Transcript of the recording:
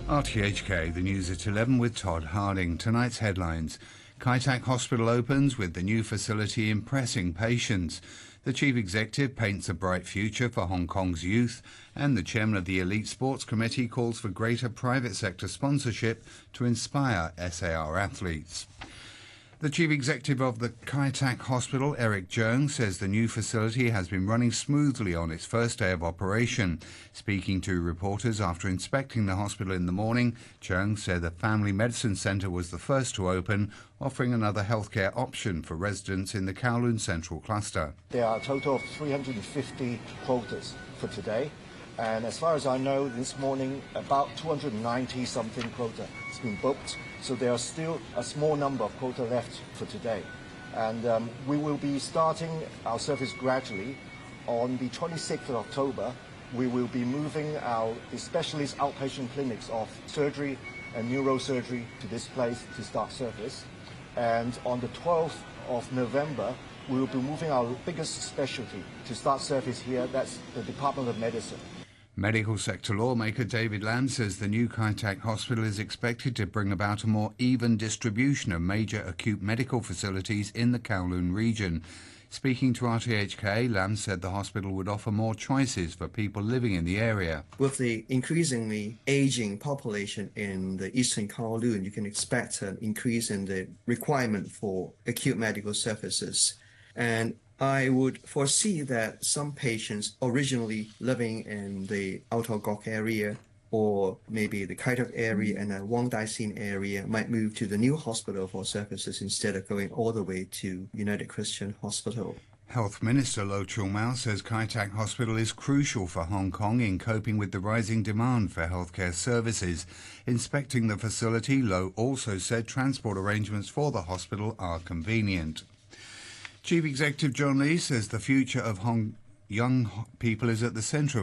RTHK, the news at 11 with Todd Harding. Tonight's headlines. Kai Tak Hospital opens with the new facility impressing patients. The chief executive paints a bright future for Hong Kong's youth, and the chairman of the Elite Sports Committee calls for greater private sector sponsorship to inspire SAR athletes. The chief executive of the Kai Tak Hospital, Eric Cheung, says the new facility has been running smoothly on its first day of operation. Speaking to reporters after inspecting the hospital in the morning, Cheung said the Family Medicine Centre was the first to open, offering another healthcare option for residents in the Kowloon Central Cluster. There are a total of 350 quotas for today. And as far as I know, this morning, about 290-something quota has been booked. So there are still a small number of quota left for today. And we will be starting our service gradually. On the 26th of October, we will be moving the specialist outpatient clinics of surgery and neurosurgery to this place to start service. And on the 12th of November, we will be moving our biggest specialty to start service here. That's the Department of Medicine. Medical sector lawmaker David Lam says the new Kai Tak Hospital is expected to bring about a more even distribution of major acute medical facilities in the Kowloon region. Speaking to RTHK, Lam said the hospital would offer more choices for people living in the area. With the increasingly aging population in the eastern Kowloon, you can expect an increase in the requirement for acute medical services. And I would foresee that some patients originally living in the Outer Gok area or maybe the Kai Tak area and the Wong Tai Sin area might move to the new hospital for services instead of going all the way to United Christian Hospital. Health Minister Lo Chung Mau says Kai Tak Hospital is crucial for Hong Kong in coping with the rising demand for healthcare services. Inspecting the facility, Lo also said transport arrangements for the hospital are convenient. Chief Executive John Lee says the future of young people is at the centre of